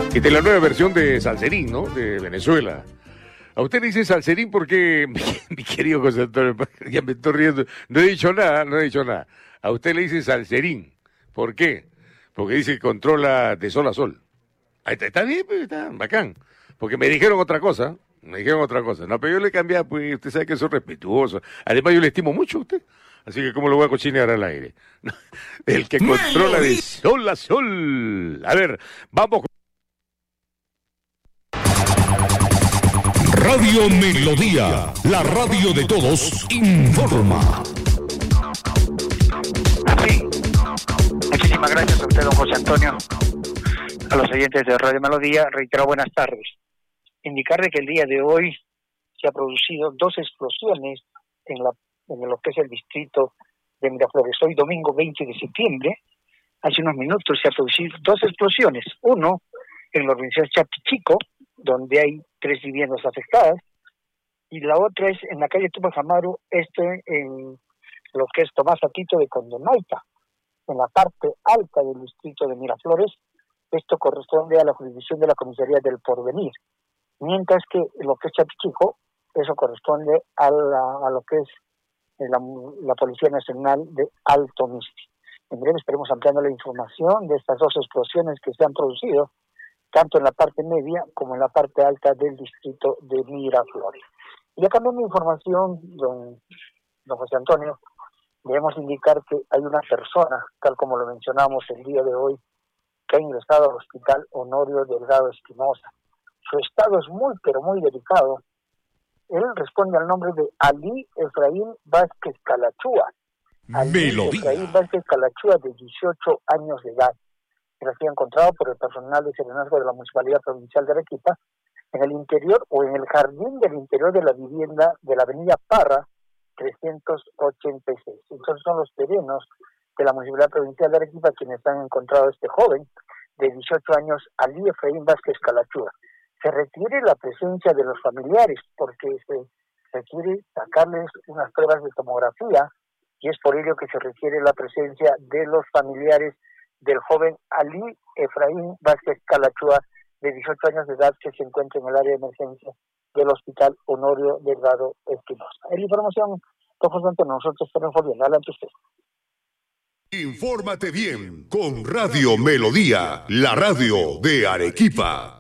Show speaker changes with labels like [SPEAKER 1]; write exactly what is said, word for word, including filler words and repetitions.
[SPEAKER 1] Esta es la nueva versión de Salserín, ¿no? De Venezuela. A usted le dice Salserín porque, mi querido José Antonio, ya me estoy riendo. No he dicho nada, no he dicho nada. A usted le dice Salserín. ¿Por qué? Porque dice que controla de sol a sol. Ahí está, está bien, pues, está bacán. Porque me dijeron otra cosa, me dijeron otra cosa. No, pero yo le cambié, pues usted sabe que soy respetuoso. Además yo le estimo mucho a usted. Así que cómo lo voy a cochinear al aire. El que controla de sol a sol. A ver, vamos.
[SPEAKER 2] Radio Melodía, la radio de todos, informa.
[SPEAKER 3] Sí. Muchísimas gracias a usted, don José Antonio. A los oyentes de Radio Melodía, reitero buenas tardes. Indicarle que el día de hoy se ha producido dos explosiones en, la, en lo que es el distrito de Miraflores. Hoy domingo veinte de septiembre, hace unos minutos se ha producido dos explosiones. Uno en la organización Chapichico, donde hay tres viviendas afectadas, y la otra es en la calle Tupac Amaru, este en lo que es Tomás Atito de Condonaica, en la parte alta del distrito de Miraflores. Esto corresponde a la jurisdicción de la Comisaría del Porvenir, mientras que lo que es Chapichico, eso corresponde a, la, a lo que es la, la Policía Nacional de Alto Misti. En breve estaremos ampliando la información de estas dos explosiones que se han producido, tanto en la parte media como en la parte alta del distrito de Miraflores. Y ya cambiando información, don, don José Antonio, debemos indicar que hay una persona, tal como lo mencionamos el día de hoy, que ha ingresado al hospital Honorio Delgado Espinosa. Su estado es muy, pero muy delicado. Él responde al nombre de Ali Efraín Vázquez Calachúa. Ali Efraín Vázquez Calachúa, de dieciocho años de edad. Que ha sido encontrado por el personal de serenazgo de la Municipalidad Provincial de Arequipa en el interior o en el jardín del interior de la vivienda de la avenida Parra trescientos ochenta y seis. Entonces son los terrenos de la Municipalidad Provincial de Arequipa quienes han encontrado a este joven de dieciocho años, Ali Efraín Vázquez Calachúa. Se requiere la presencia de los familiares porque se requiere sacarles unas pruebas de tomografía y es por ello que se requiere la presencia de los familiares del joven Ali Efraín Vázquez Calachúa, de dieciocho años de edad, que se encuentra en el área de emergencia del Hospital Honorio Delgado Espinosa. En la información, por tanto, nosotros estaremos volviendo. Adelante usted.
[SPEAKER 2] Infórmate bien con Radio Melodía, la radio de Arequipa.